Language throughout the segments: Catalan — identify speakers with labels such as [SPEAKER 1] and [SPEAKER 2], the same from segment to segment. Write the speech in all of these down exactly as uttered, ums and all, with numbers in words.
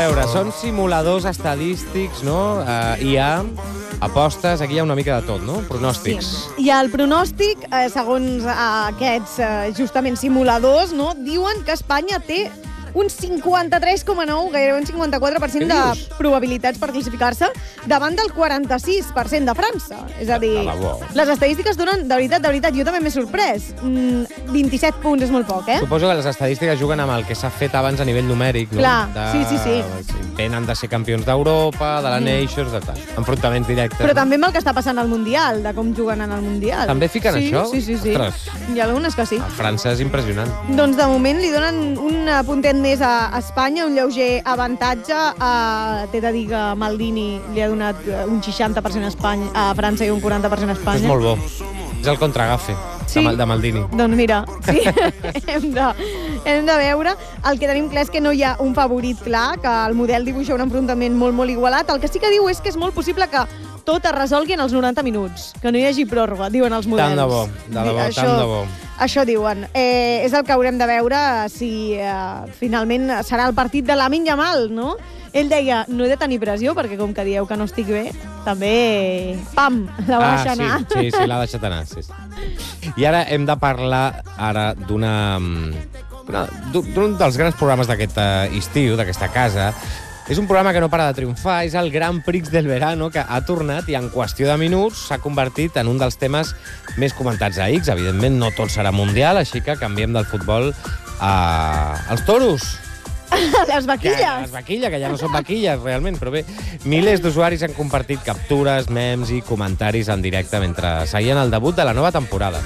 [SPEAKER 1] veure, són simuladors estadístics, no? Uh, hi ha apostes, aquí hi ha una mica de tot, no? Pronòstics.
[SPEAKER 2] Sí. I el pronòstic, eh, segons eh, aquests eh, justament simuladors, no, diuen que Espanya té un cinquanta-tres coma nou, gairebé un cinquanta-quatre per cent de probabilitats per classificar-se davant del quaranta-sis per cent de França. És a dir, les estadístiques donen, de veritat, de veritat, jo també m'he sorprès. Mm, vint-i-set punts és molt poc, eh?
[SPEAKER 1] Suposo que les estadístiques juguen amb el que s'ha fet abans a nivell numèric, no?
[SPEAKER 2] Clar,
[SPEAKER 1] de...
[SPEAKER 2] sí, sí, sí.
[SPEAKER 1] Venen de ser campions d'Europa, de la Nations, de tal. Enfrontaments directes.
[SPEAKER 2] Però també amb el que està passant al Mundial, de com juguen en el Mundial.
[SPEAKER 1] També fiquen
[SPEAKER 2] sí,
[SPEAKER 1] això?
[SPEAKER 2] Sí, sí, sí.
[SPEAKER 1] Ostres.
[SPEAKER 2] Hi ha algunes que sí.
[SPEAKER 1] A França és impressionant.
[SPEAKER 2] Doncs de moment li donen un puntet més a Espanya, un lleuger avantatge. Uh, T'he de dir que Maldini li ha donat un seixanta per cent a, Espanya, a França i un quaranta per cent a Espanya.
[SPEAKER 1] És molt bo. És el contragafe
[SPEAKER 2] sí?
[SPEAKER 1] de Maldini.
[SPEAKER 2] Doncs mira, sí, hem, de, hem de veure. El que tenim clar és que no hi ha un favorit clar, que el model dibuixa un enfrontament molt, molt igualat. El que sí que diu és que és molt possible que tot es resolgui en els noranta minuts, que no hi hagi pròrroga, diuen els models.
[SPEAKER 1] Tant de bo, de debò,
[SPEAKER 2] això,
[SPEAKER 1] tant de bo.
[SPEAKER 2] Això diuen. Eh, és el que haurem de veure si eh, finalment serà el partit de Lamine Yamal, no? Ell deia, no he de tenir pressió, perquè com que dieu que no estic bé, també, pam, la va
[SPEAKER 1] ah,
[SPEAKER 2] deixar anar.
[SPEAKER 1] Sí, sí, sí l'ha deixat anar, sí, sí. I ara hem de parlar ara d'una... d'un dels grans programes d'aquest estiu, d'aquesta casa. És un programa que no para de triomfar, és el Grand Prix del Verano, que ha tornat i en qüestió de minuts s'ha convertit en un dels temes més comentats a X. Evidentment, no tot serà mundial, així que canviem del futbol a... als toros.
[SPEAKER 2] Les vaquilles.
[SPEAKER 1] Que, les vaquilles, que ja no són vaquilles, realment, però bé, milers d'usuaris han compartit captures, memes i comentaris en directe mentre seguien el debut de la nova temporada.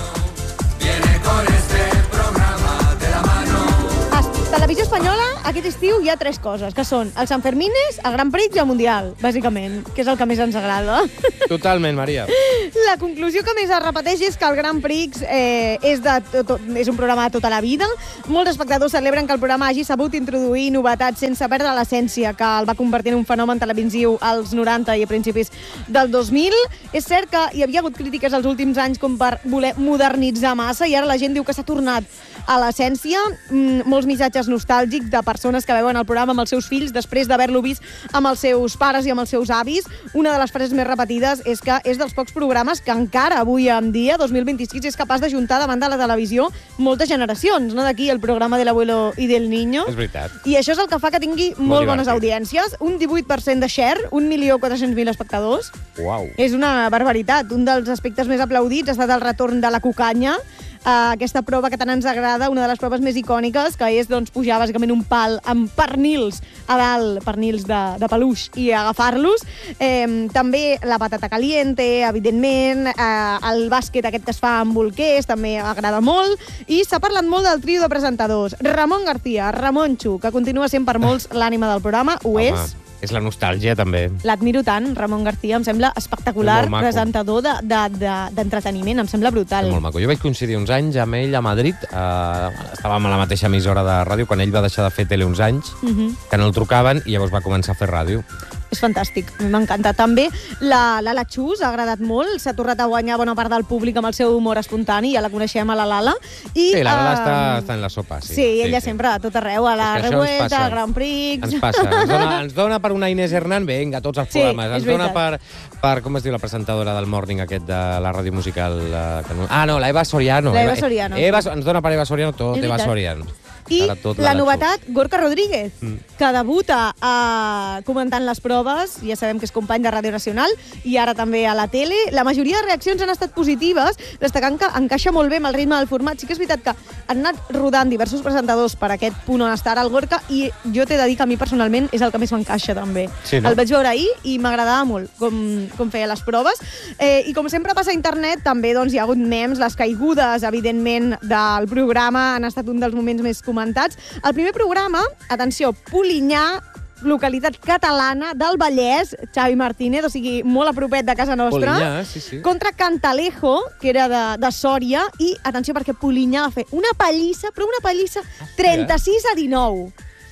[SPEAKER 2] Televisió espanyola, aquest estiu hi ha tres coses, que són els Sanfermines, el Gran Prix i el Mundial, bàsicament, que és el que més ens agrada.
[SPEAKER 1] Totalment, Maria.
[SPEAKER 2] La conclusió que més es repeteix és que el Gran Prix eh, és, de to, to, és un programa de tota la vida. Molts espectadors celebren que el programa hagi sabut introduir novetats sense perdre l'essència que el va convertir en un fenomen televisiu als noranta i a principis del dos mil. És cert que hi havia hagut crítiques als últims anys com per voler modernitzar massa i ara la gent diu que s'ha tornat a l'essència. Mm, molts missatges nostàlgics de persones que veuen el programa amb els seus fills després d'haver-lo vist amb els seus pares i amb els seus avis. Una de les frases més repetides és que és dels pocs programes que encara avui en dia, dos mil vint-i-sis, és capaç d'ajuntar davant de la televisió moltes generacions, no? D'aquí el programa de l'abuelo i del niño.
[SPEAKER 1] És veritat.
[SPEAKER 2] I això és el que fa que tingui molt, molt bones audiències. Un divuit per cent de share, un milió quatre-cents mil espectadors.
[SPEAKER 1] Uau.
[SPEAKER 2] És una barbaritat. Un dels aspectes més aplaudits ha estat el retorn de la cucanya, Uh, aquesta prova que tant ens agrada, una de les proves més icòniques, que és doncs, pujar bàsicament un pal amb pernils a dalt, pernils de, de peluix, i agafar-los. Eh, també la patata caliente, evidentment, eh, el bàsquet aquest que es fa amb bolquers, també agrada molt, i s'ha parlat molt del trio de presentadors. Ramon García, Ramonxo, que continua sent per molts l'ànima del programa, ho
[SPEAKER 1] Home.
[SPEAKER 2] és.
[SPEAKER 1] És la nostàlgia, també.
[SPEAKER 2] L'admiro tant, Ramon García, em sembla espectacular, presentador d'entreteniment, de, de, de, em sembla brutal.
[SPEAKER 1] És molt maco. Jo vaig coincidir uns anys amb ell a Madrid, eh, estàvem a la mateixa emissora de ràdio, quan ell va deixar de fer tele uns anys, uh -huh. que no el trucaven, i llavors va començar a fer ràdio.
[SPEAKER 2] És fantàstic, a mi m'encanta. També la Lala Chus ha agradat molt, s'ha tornat a guanyar bona part del públic amb el seu humor espontani, ja la coneixem a la Lala. I,
[SPEAKER 1] sí, la Lala
[SPEAKER 2] uh,
[SPEAKER 1] està, està en la sopa, sí.
[SPEAKER 2] Sí, sí ella sí. sempre a tot arreu, a la Revuelta, al Grand Prix...
[SPEAKER 1] Ens passa, ens dona, ens dona per una Inés Hernán, vinga, tots els programes.
[SPEAKER 2] Sí,
[SPEAKER 1] ens dona per, per, com es diu la presentadora del Morning aquest de la ràdio musical? La, que no... Ah, no, la Eva Soriano.
[SPEAKER 2] La Eva Soriano.
[SPEAKER 1] Eva, ens dona per Eva Soriano tot, Eva Soriano.
[SPEAKER 2] I la novetat, Gorka Rodríguez, mm. que debuta uh, comentant les proves, ja sabem que és company de Ràdio Nacional, i ara també a la tele. La majoria de reaccions han estat positives, destacant que encaixa molt bé amb el ritme del format. Sí que és veritat que han anat rodant diversos presentadors per aquest punt on està ara el Gorka, i jo t'he de dir que a mi personalment és el que més m'encaixa també.
[SPEAKER 1] Sí, no?
[SPEAKER 2] El vaig veure ahir i m'agradava molt com, com feia les proves. Eh, I com sempre passa a internet, també doncs, hi ha hagut memes, les caigudes, evidentment, del programa han estat un dels moments més comentats. El primer programa, atenció, Polinyà, localitat catalana del Vallès, Xavi Martínez, o sigui, molt a propet de casa nostra.
[SPEAKER 1] Polinyà, sí, sí.
[SPEAKER 2] Contra Cantalejo, que era de, de Sòria, i, atenció, perquè Polinyà va fer una pallissa, però una pallissa trenta-sis a dinou.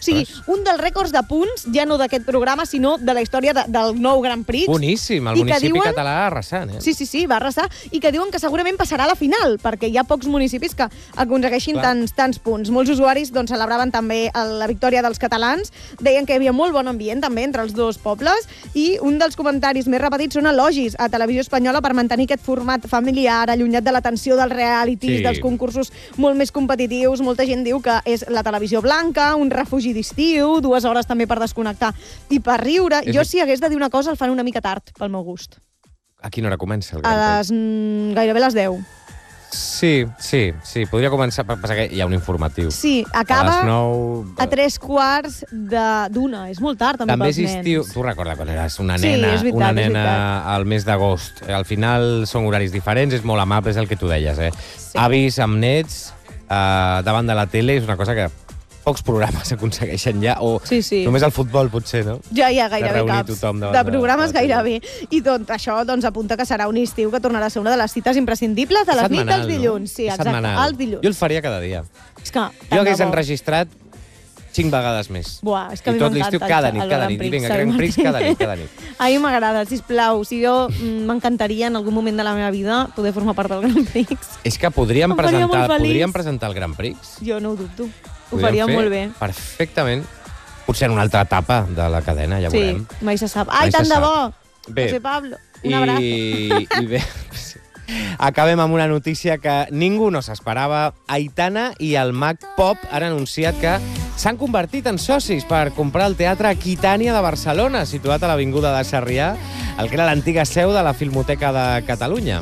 [SPEAKER 2] O sigui, un dels rècords de punts, ja no d'aquest programa, sinó de la història de, del nou Grand Prix.
[SPEAKER 1] Boníssim, el municipi diuen... català arrasant, eh?
[SPEAKER 2] Sí, sí, sí, va arrasar, i que diuen que segurament passarà a la final, perquè hi ha pocs municipis que aconsegueixin tants, tants punts. Molts usuaris doncs, celebraven també la victòria dels catalans, deien que hi havia molt bon ambient també entre els dos pobles, i un dels comentaris més repetits són elogis a Televisió Espanyola per mantenir aquest format familiar, allunyat de l'atenció dels realities, sí. dels concursos molt més competitius. Molta gent diu que és la televisió blanca, un refugi d'estiu, dues hores també per desconnectar i per riure. És... Jo, si hagués de dir una cosa, el fan una mica tard, pel meu gust.
[SPEAKER 1] A quina hora comença el
[SPEAKER 2] Gran Prix? A les... Mm, gairebé a les deu.
[SPEAKER 1] Sí, sí, sí. Podria començar, perquè hi ha un informatiu.
[SPEAKER 2] Sí, acaba
[SPEAKER 1] a, nou...
[SPEAKER 2] a tres quarts d'una. És molt tard, també,
[SPEAKER 1] també
[SPEAKER 2] pels nens.
[SPEAKER 1] També és estiu. Tu recorda quan eres una
[SPEAKER 2] sí,
[SPEAKER 1] nena,
[SPEAKER 2] veritat,
[SPEAKER 1] una nena al mes d'agost. Al final són horaris diferents, és molt amable, és el que tu deies, eh? Sí. Avis amb nets, eh, davant de la tele, és una cosa que pocs programes aconsegueixen ja, o sí, sí. només el futbol, potser, no?
[SPEAKER 2] Ja hi ha gairebé caps, de programes de gairebé. I tot això doncs, apunta que serà un estiu que tornarà a ser una de les cites imprescindibles de les nits dels dilluns. No? Sí, exacte, els dilluns.
[SPEAKER 1] Jo el faria cada dia.
[SPEAKER 2] És que,
[SPEAKER 1] jo hagués enregistrat cinc vegades més.
[SPEAKER 2] Buah, és que a mi
[SPEAKER 1] I tot l'estiu cada nit, cada nit. I vinga, Grand Prix cada nit, cada nit.
[SPEAKER 2] A mi m'agrada, sisplau. Si jo m'encantaria en algun moment de la meva vida poder formar part del Grand Prix.
[SPEAKER 1] És que podríem presentar, podríem presentar el Grand Prix.
[SPEAKER 2] Jo no ho dubto. Ho faria molt bé.
[SPEAKER 1] Perfectament. Potser en una altra etapa de la cadena, ja
[SPEAKER 2] sí,
[SPEAKER 1] veurem.
[SPEAKER 2] Sí, mai se sap. Ai, tant de bo!
[SPEAKER 1] Bé.
[SPEAKER 2] José Pablo, un abrazo.
[SPEAKER 1] I, i bé, acabem amb una notícia que ningú no s'esperava. Aitana i el Mag Pop han anunciat que s'han convertit en socis per comprar el Teatre Aquitània de Barcelona, situat a l'avinguda de Sarrià, el que era l'antiga seu de la Filmoteca de Catalunya.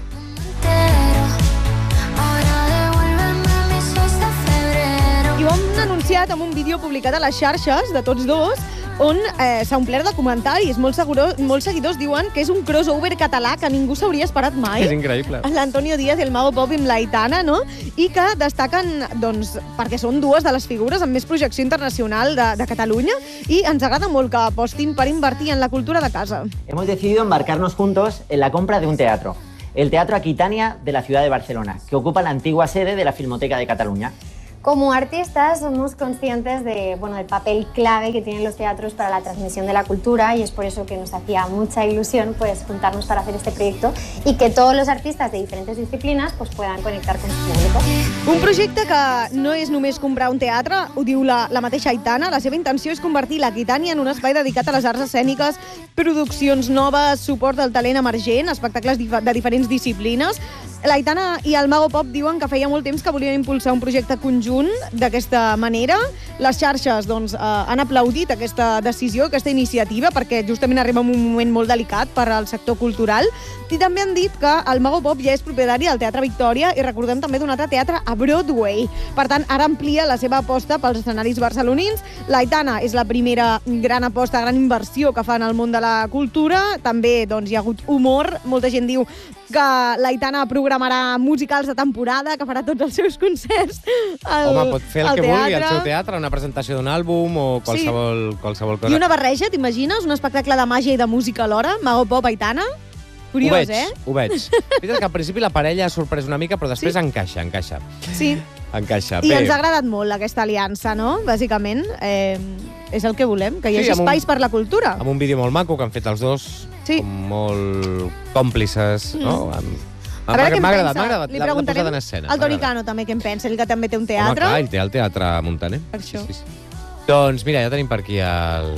[SPEAKER 2] I ho han anunciat amb un vídeo publicat a les xarxes de tots dos, on eh, s'ha omplert de comentaris. Molts, seguro, molts seguidors diuen que és un crossover català que ningú s'hauria esperat mai.
[SPEAKER 1] És increïble.
[SPEAKER 2] L'Antonio Díaz i el Mago Pop amb l'Aitana, no? I que destaquen, doncs, perquè són dues de les figures amb més projecció internacional de, de Catalunya, i ens agrada molt que apostin per invertir en la cultura de casa.
[SPEAKER 3] Hemos decidido embarcarnos juntos en la compra de un teatro, el Teatro Aquitania de la ciudad de Barcelona, que ocupa la antigua sede de la Filmoteca de Cataluña.
[SPEAKER 4] Como artistas somos conscientes de, bueno, del papel clave que tienen los teatros para la transmisión de la cultura, y es por eso que nos hacía mucha ilusión pues, juntarnos para hacer este proyecto y que todos los artistas de diferentes disciplinas pues, puedan conectar con su público.
[SPEAKER 2] Un projecte que no és només comprar un teatre, ho diu la, la mateixa Aitana. La seva intenció és convertir l'Aquitània en un espai dedicat a les arts escèniques, produccions noves, suport al talent emergent, espectacles de diferents disciplines. L'Aitana i el Mago Pop diuen que feia molt temps que volien impulsar un projecte conjunt d'aquesta manera. Les xarxes doncs, eh, han aplaudit aquesta decisió, aquesta iniciativa, perquè justament arriba en un moment molt delicat per al sector cultural. I també han dit que el Mago Pop ja és propietari del Teatre Victòria, i recordem també d'un altre teatre a Broadway. Per tant, ara amplia la seva aposta pels escenaris barcelonins. L'Aitana és la primera gran aposta, gran inversió que fa en el món de la cultura. També doncs, hi ha hagut humor. Molta gent diu que l'Aitana programarà musicals de temporada, que farà tots els seus concerts al,
[SPEAKER 1] Home, pot fer el que
[SPEAKER 2] teatre.
[SPEAKER 1] vulgui al seu teatre, una presentació d'un àlbum o qualsevol, sí. qualsevol cosa.
[SPEAKER 2] I una barreja, t'imagines? Un espectacle de màgia i de música alhora? Mago Pop, Aitana? Curiós,
[SPEAKER 1] ho veig,
[SPEAKER 2] eh?
[SPEAKER 1] Ho veig. Veritat que al principi la parella ha sorprès una mica, però després sí. encaixa, encaixa.
[SPEAKER 2] Sí.
[SPEAKER 1] Encaixa.
[SPEAKER 2] I
[SPEAKER 1] Bé.
[SPEAKER 2] ens ha agradat molt aquesta aliança, no? Bàsicament, eh, és el que volem, que hi hagi sí, espais un, per la cultura.
[SPEAKER 1] Amb un vídeo molt maco que han fet els dos, sí. com molt còmplices, mm. no? Amb,
[SPEAKER 2] a veure què en pensa.
[SPEAKER 1] M'ha agradat
[SPEAKER 2] Li
[SPEAKER 1] la, la posada en
[SPEAKER 2] preguntarem
[SPEAKER 1] escena.
[SPEAKER 2] al Toni Cano també què en pensa, ell que també té un teatre.
[SPEAKER 1] Home, clar, ell té el teatre Montaner.
[SPEAKER 2] Per això.
[SPEAKER 1] Sí, sí. Doncs mira, ja tenim per aquí el,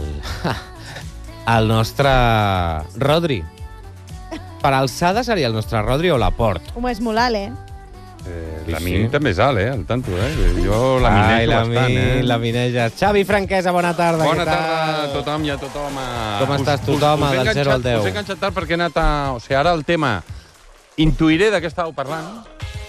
[SPEAKER 1] el nostre Rodri. Per alçada seria el nostre Rodri o Laport.
[SPEAKER 2] Home, és molt alt, eh?
[SPEAKER 5] Eh, la Min sí. també és alt, eh, al tanto, eh? Jo la minejo
[SPEAKER 1] la
[SPEAKER 5] bastant, eh?
[SPEAKER 1] La mineja. Xavi Franquesa, bona tarda.
[SPEAKER 5] Bona tarda a tothom i a tothom. A...
[SPEAKER 1] Com estàs, tothom, del zero al deu?
[SPEAKER 5] Us he enganxat tard perquè he anat a... O sigui, ara el tema... Intuiré de què estàveu parlant.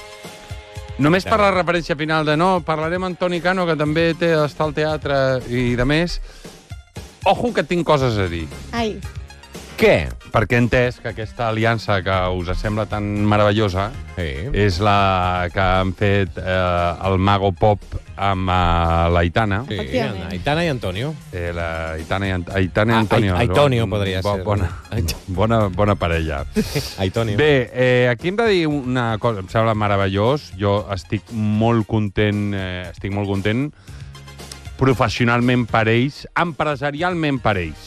[SPEAKER 5] Només per la referència final de no, parlarem amb Toni Cano, que també té està al teatre i de més. Ojo que tinc coses a dir.
[SPEAKER 2] Ai.
[SPEAKER 1] Què?
[SPEAKER 5] Perquè he entès que aquesta aliança que us sembla tan meravellosa sí. és la que han fet eh, el Mago Pop amb uh, l'Aitana.
[SPEAKER 1] Sí, Aitana i Antonio.
[SPEAKER 5] Eh, la Aitana i, Ant Aitana i Antonio.
[SPEAKER 1] Ah, Aitonio podria
[SPEAKER 5] bo,
[SPEAKER 1] ser.
[SPEAKER 5] Bona, bona, bona parella.
[SPEAKER 1] Aitonio.
[SPEAKER 5] Bé, eh, aquí hem de dir una cosa, em sembla meravellós. Jo estic molt content, eh, estic molt content professionalment per ells, empresarialment per ells.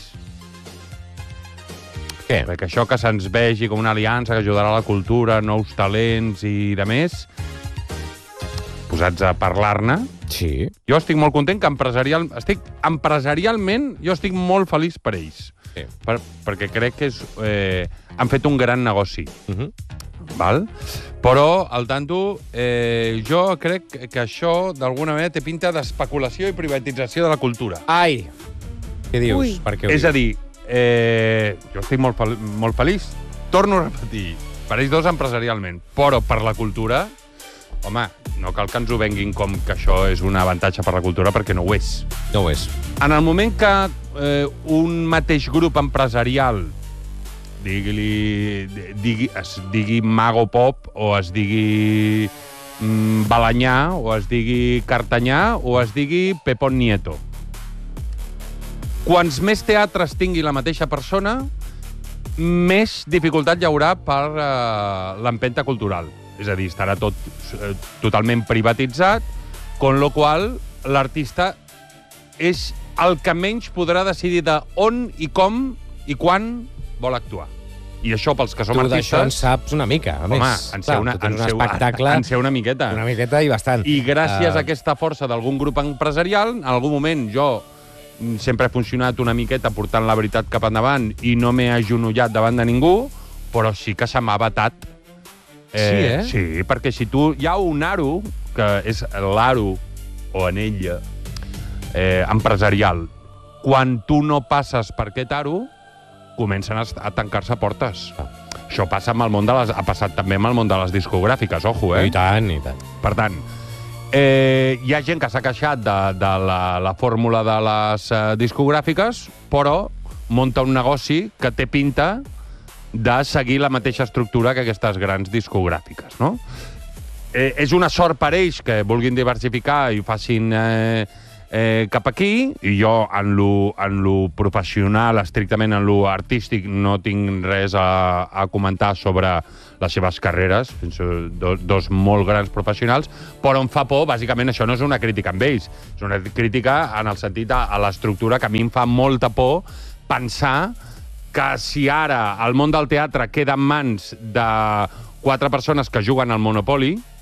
[SPEAKER 1] Què?
[SPEAKER 5] Perquè això que se'ns vegi com una aliança que ajudarà a la cultura, nous talents i de més, posats a parlar-ne,
[SPEAKER 1] Sí.
[SPEAKER 5] jo estic molt content que empresarial, estic, empresarialment jo estic molt feliç per ells.
[SPEAKER 1] Sí.
[SPEAKER 5] Per, perquè crec que és, eh, han fet un gran negoci.
[SPEAKER 1] Uh -huh.
[SPEAKER 5] Val? Però, al tanto, eh, jo crec que això, d'alguna manera, té pinta d'especulació i privatització de la cultura.
[SPEAKER 1] Ai! Què dius?
[SPEAKER 2] Ui.
[SPEAKER 1] Per què ho
[SPEAKER 5] És a
[SPEAKER 1] dius?
[SPEAKER 5] dir, eh, jo estic molt, fel molt feliç. Torno a repetir, per ells dos empresarialment, però per la cultura, home, no cal que ens ho venguin com que això és un avantatge per la cultura, perquè no ho és.
[SPEAKER 1] No ho és.
[SPEAKER 5] En el moment que eh, un mateix grup empresarial, digui-li, digui, es digui Mago Pop, o es digui mm, Balanyà, o es digui Cartanyà, o es digui Pepón Nieto. Quants més teatres tingui la mateixa persona, més dificultat hi haurà per eh, l'empenta cultural. És a dir, estarà tot eh, totalment privatitzat, con lo qual l'artista és el que menys podrà decidir de on i com i quan vol actuar. I això, pels que som
[SPEAKER 1] Tu d'això en
[SPEAKER 5] artistes...
[SPEAKER 1] saps una mica, a
[SPEAKER 5] Home,
[SPEAKER 1] més.
[SPEAKER 5] en sé, una,
[SPEAKER 1] tu tens
[SPEAKER 5] en,
[SPEAKER 1] un
[SPEAKER 5] sé,
[SPEAKER 1] espectacle,
[SPEAKER 5] en sé una miqueta.
[SPEAKER 1] una miqueta i bastant.
[SPEAKER 5] I gràcies
[SPEAKER 1] Uh,
[SPEAKER 5] a aquesta força d'algun grup empresarial, en algun moment jo sempre he funcionat una miqueta portant la veritat cap endavant i no m'he agenollat davant de ningú, però sí que se m'ha batat.
[SPEAKER 1] Eh,
[SPEAKER 5] Sí, eh? Sí, perquè si tu... Hi ha un aro, que és l'aro o anella eh, empresarial. Quan tu no passes per aquest aro, comencen a, a tancar-se portes.
[SPEAKER 1] Ah.
[SPEAKER 5] Això passa amb el món de les, ha passat també amb el món de les discogràfiques, ojo, eh?
[SPEAKER 1] I tant, i tant.
[SPEAKER 5] Per tant, eh, hi ha gent que s'ha queixat de, de la, la fórmula de les eh, discogràfiques, però munta un negoci que té pinta de seguir la mateixa estructura que aquestes grans discogràfiques, no? Eh, és una sort per ells que vulguin diversificar i ho facin eh, eh, cap aquí, i jo en lo, en lo professional, estrictament en lo artístic, no tinc res a, a comentar sobre les seves carreres, dos, dos molt grans professionals, però em fa por, bàsicament, això no és una crítica amb ells, és una crítica en el sentit a, a l'estructura, que a mi em fa molta por pensar que si ara el món del teatre queda en mans de quatre persones que juguen al Monopoly,